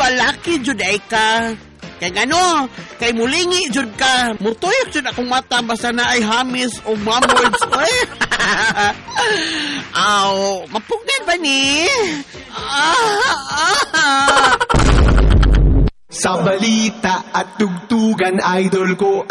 balaki jud ay ka. Kay ano, kay mulingi jud ka. Mutoyok jud akong mata basta na ay hamis o mamwords. Aw, mapugad ba ni? Sa balita at tugtugan, idol ko